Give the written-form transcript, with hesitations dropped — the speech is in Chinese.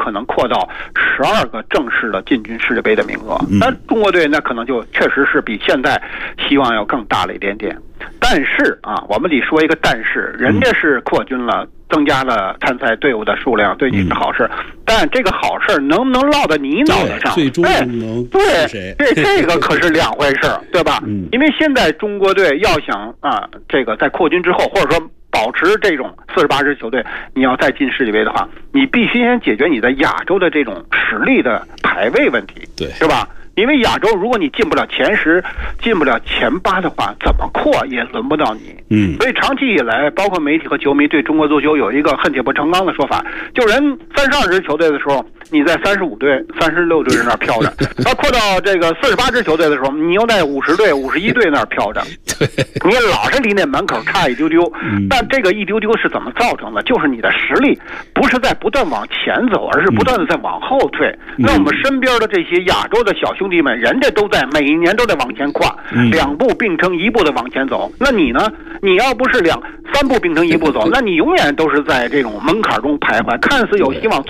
可能扩到12个正式的进军世界杯的名额。那中国队那可能就确实是比现在希望要更大了一点点。但是啊，我们得说一个但是，人家是扩军了，增加了参赛队伍的数量，对你是好事。但这个好事能不能落到你脑袋上？ 最终能对谁？ 这个可是两回事，对吧？因为现在中国队要想啊，这个在扩军之后，或者说保持这种48支球队，你要再进世界杯的话，你必须先解决你在亚洲的这种实力的排位问题， 对， 是吧？因为亚洲，如果你进不了前10，进不了前8的话，怎么扩也轮不到你。所以长期以来，包括媒体和球迷对中国足球有一个恨铁不成钢的说法，就人32支球队的时候，你在35队、36队那儿飘着；要扩到这个48支球队的时候，你又在50队、51队那儿飘着。你老是离那门口差一丢丢。但这个一丢丢是怎么造成的？就是你的实力不是在不断往前走，而是不断的在往后退。那我们身边的这些亚洲的小兄弟们，人家都在每一年都在往前跨，2步并成1步的往前走。那你呢？你要不是3步并成1步走，那你永远都是在这种门槛中徘徊，看似有希望，